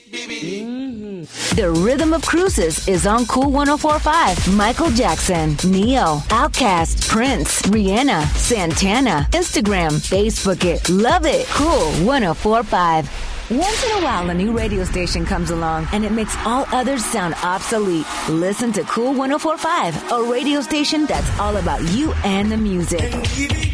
The rhythm of cruises is on Cool 104.5. Michael Jackson, Neo, Outkast, Prince, Rihanna, Santana. Instagram, Facebook it, love it. Cool 104.5. Once in a while, a new radio station comes along and it makes all others sound obsolete. Listen to Cool 104.5, a radio station that's all about you and the music.